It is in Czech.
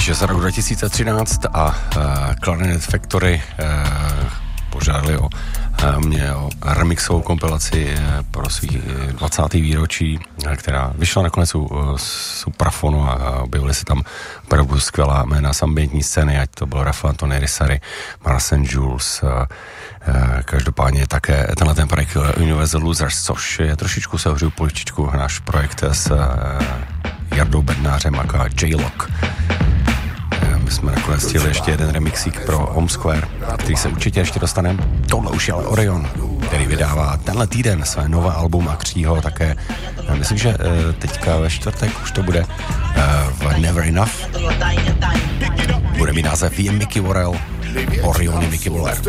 je za rok 2013 a Clarinet Factory požádali mě o remixovou kompilaci pro svý 20. výročí, která vyšla nakonec u Suprafonu a objevily se tam opravdu skvělá jména z ambientní scény, ať to byl Rafa Antony Risary, Marcel Jules, každopádně také tenhle ten projekt Universal Losers, což je trošičku se ohřeju poličičku náš projekt s Jardou Bednářem a J-Lock. My jsme nakonec chtěli ještě jeden remixík pro Home Square, který se určitě ještě dostaneme. Tohle už je ale Orion, který vydává tenhle týden své nové album a křího také. Myslím, že teďka ve čtvrtek už to bude v Never Enough. Bude mít název je Mickey Worrell, Orion je Mickey Waller.